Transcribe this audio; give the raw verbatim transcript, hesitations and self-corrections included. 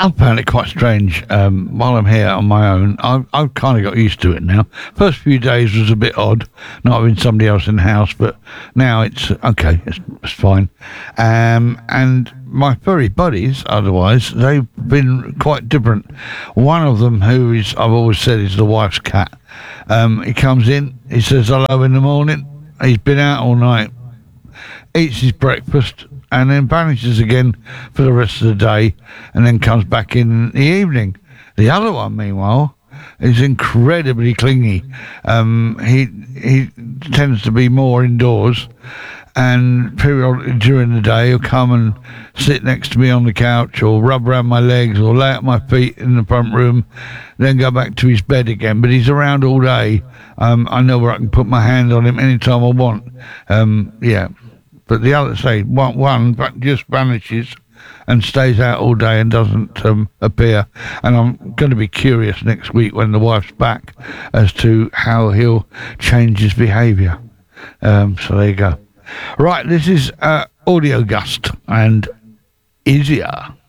I found it quite strange. Um, while I'm here on my own, I've, I've kind of got used to it now. First few days was a bit odd, not having somebody else in the house, but now it's okay, it's, it's fine. Um, and my furry buddies, otherwise, they've been quite different. One of them, who is, I've always said, is the wife's cat. Um, he comes in, he says hello in the morning, he's been out all night, eats his breakfast, and then vanishes again for the rest of the day, and then comes back in the evening. The other one, meanwhile, is incredibly clingy. Um, he he tends to be more indoors, and periodically during the day he'll come and sit next to me on the couch, or rub around my legs, or lay at my feet in the front room, then go back to his bed again. But he's around all day. Um, I know where I can put my hand on him anytime I want. Um, yeah. But the other, say, one, one but just vanishes and stays out all day and doesn't um, appear. And I'm going to be curious next week when the wife's back as to how he'll change his behaviour. Um, so there you go. Right, this is uh, Audio Gust and Easier.